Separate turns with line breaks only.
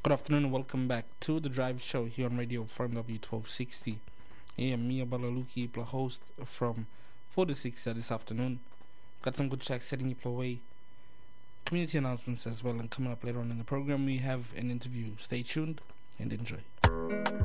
Good afternoon and welcome back to the Drive Show here on Radio Farm W1260. Hey, I'm Mia Balaluki, the host from 4 to 6 this afternoon. Got some good tracks setting you away. Community announcements as well, and coming up later on in the program we have an interview. Stay tuned and enjoy.